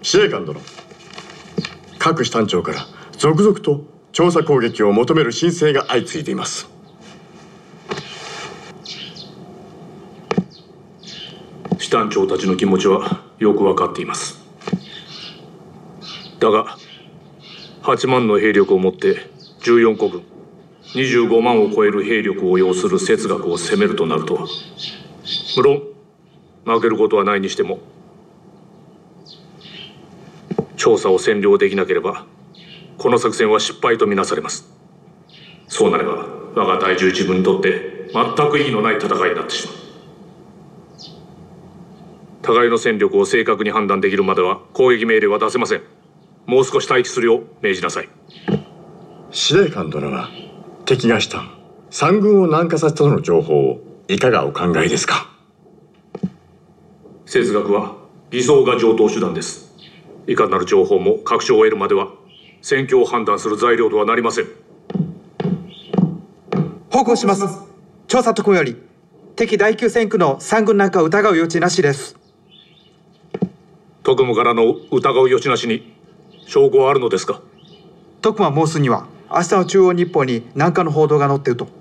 司令官殿、各師団長から続々と調査攻撃を求める申請が相次いでいます。 師団長たちの気持ちはよく分かっています。だが8万の兵力を持って14個分25万を超える兵力を要する哲学を攻めるとなると、無論負けることはないにしても調査を占領できなければこの作戦は失敗とみなされます。そうなれば我が第11軍にとって全く意義のない戦いになってしまう。互いの戦力を正確に判断できるまでは攻撃命令は出せません。もう少し待機するよう命じなさい。 司令官殿は敵がした三軍を南下させたとの情報をいかがお考えですか。 哲学は偽装が常套手段です。いかなる情報も確証を得るまでは戦況を判断する材料とはなりません。 報告します。調査特務より敵第9戦区の三軍南下を疑う余地なしです。 特務からの疑う余地なしに証拠はあるのですか。 特務は申すには明日の中央日報に南下の報道が載っていると。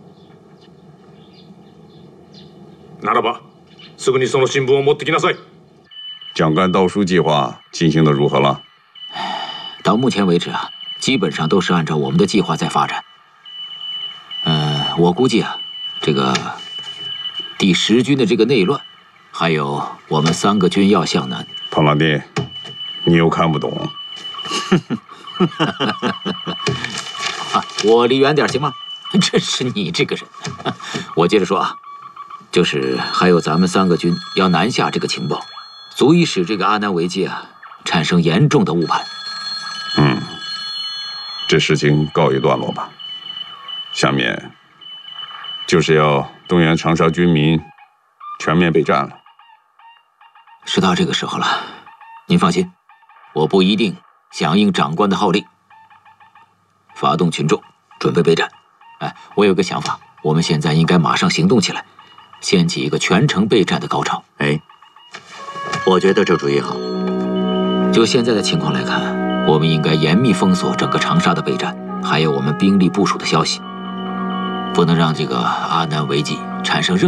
ならばすぐにその新聞を持ってきなさい。 蒋干盗书计划进行的如何了？ 到目前为止啊，基本上都是按照我们的计划在发展。我估计啊，这个第10军的这个内乱，还有我们3个军要向南。 庞老弟，你又看不懂。 我离远点行吗？真是你这个人。我接着说啊，就是还有咱们3个军要南下这个情报，足以使这个阿南维基啊产生严重的误判。 这事情告一段落吧。下面就是要动员长沙军民全面备战了。 是到这个时候了，您放心，我不一定响应长官的号令，发动群众准备备战。我有个想法，我们现在应该马上行动起来，掀起一个全城备战的高潮。 我觉得这主意好。 就现在的情况来看，我们应该严密封锁整个长沙的备战，还有我们兵力部署的消息，不能让这个阿南维基产生任何